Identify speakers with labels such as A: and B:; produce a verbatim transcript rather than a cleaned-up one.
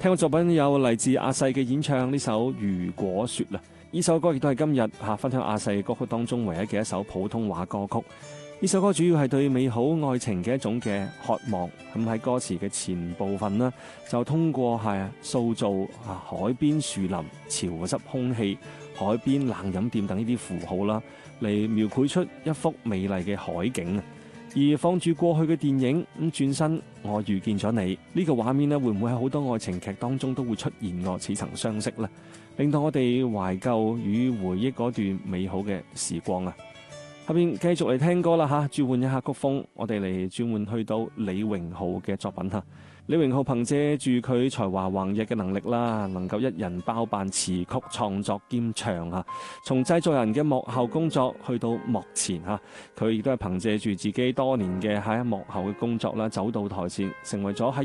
A: 聽過作品有嚟自阿細嘅演唱呢首《如果說》啦，呢首歌亦都係今日嚇分享阿細歌曲當中唯一嘅一首普通話歌曲。呢首歌主要係對美好愛情嘅一種嘅渴望，咁喺歌詞嘅前部分呢，就通過係塑造啊海邊樹林、潮濕空氣、海邊冷飲店等呢啲符號啦，嚟描繪出一幅美麗嘅海景啊。而放住過去嘅電影咁轉身，我遇見咗你呢個畫面呢，會唔會喺好多愛情劇當中都會出現過似曾相識呢？令到我哋懷舊與回憶嗰段美好嘅時光啊！下邊繼續嚟聽歌啦嚇，轉換一下曲風，我哋嚟轉換去到李榮浩嘅作品嚇。李榮浩憑借住佢才華橫溢嘅能力啦，能夠一人包辦詞曲創作兼唱嚇，從製作人嘅幕後工作去到幕前嚇，佢亦都係憑借住自己多年嘅喺幕後嘅工作啦，走到台前，成為咗喺